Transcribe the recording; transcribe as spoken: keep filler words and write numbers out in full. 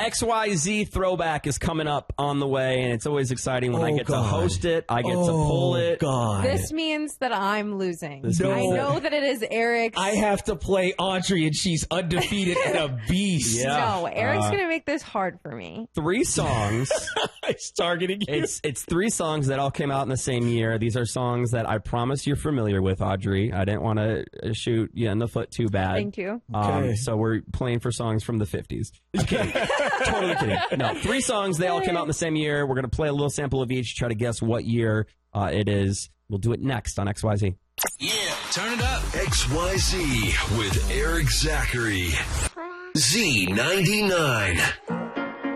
X Y Z Throwback is coming up on the way, and it's always exciting when oh, I get God. to host it. I get oh, to pull it. God. This means that I'm losing. No. I know that it is Eric's. I have to play Audrey, and she's undefeated and a beast. Yeah. No, Eric's Uh, going to make this hard for me. Three songs. He's targeting you. It's it's three songs that all came out in the same year. These are songs that I promise you're familiar with, Audrey. I didn't want to shoot you in the foot too bad. Thank you. Um, Okay. So we're playing for songs from the fifties. I'm kidding. Totally kidding. No, three songs. They all came out in the same year. We're going to play a little sample of each, try to guess what year uh, it is. We'll do it next on X Y Z. Yeah, turn it up. X Y Z with Eric Zachary. Z ninety-nine.